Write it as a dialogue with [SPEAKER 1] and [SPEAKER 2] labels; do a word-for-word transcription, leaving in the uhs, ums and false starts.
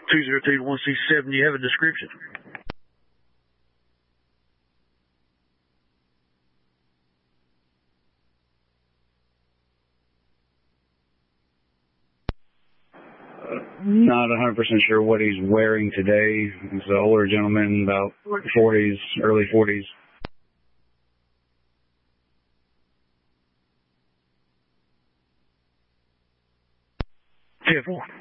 [SPEAKER 1] two zero two one six seven, you have a description?
[SPEAKER 2] Not one hundred percent sure what he's wearing today. He's an older gentleman, about forties, early forties.
[SPEAKER 1] ten four.